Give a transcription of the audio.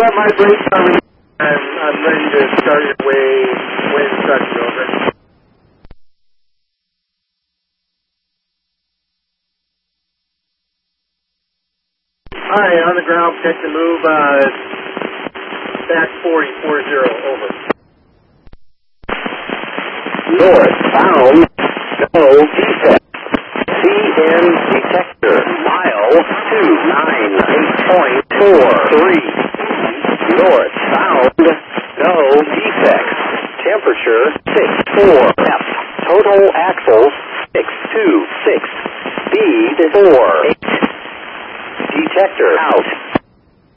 got my brakes on. I'm ready to start your way when starting over. Hi, on the ground, check the move, back 40, over. Northbound, no defect. CN detector, mile 298.43. Northbound, no defects. Temperature 64 F. Total axles 626. Speed 48. Detector out.